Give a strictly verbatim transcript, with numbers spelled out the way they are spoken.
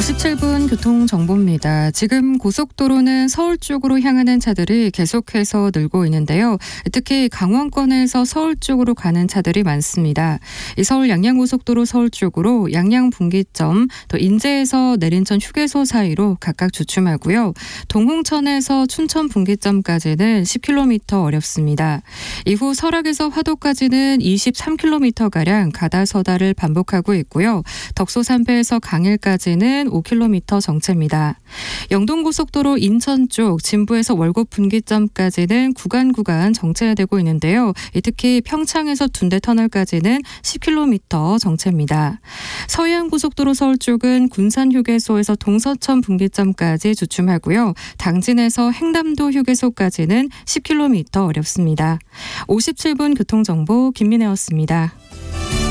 오십칠 분 교통정보입니다. 지금 고속도로는 서울 쪽으로 향하는 차들이 계속해서 늘고 있는데요. 특히 강원권에서 서울 쪽으로 가는 차들이 많습니다. 이 서울 양양고속도로 서울 쪽으로 양양 분기점, 또 인제에서 내린천 휴게소 사이로 각각 주춤하고요. 동홍천에서 춘천 분기점까지는 십 킬로미터 어렵습니다. 이후 설악에서 화도까지는 이십삼 킬로미터가량 가다서다를 반복하고 있고요. 덕소산패에서 강일까지는 오 킬로미터 정체입니다. 영동고속도로 인천 쪽 진부에서 월곡 분기점까지는 구간 구간 정체되고 있는데요. 특히 평창에서 둔대터널까지는 십 킬로미터 정체입니다. 서해안고속도로 서울 쪽은 군산휴게소에서 동서천 분기점까지 주춤하고요. 당진에서 행담도 휴게소까지는 십 킬로미터 어렵습니다. 오십칠 분 교통정보 김민혜였습니다.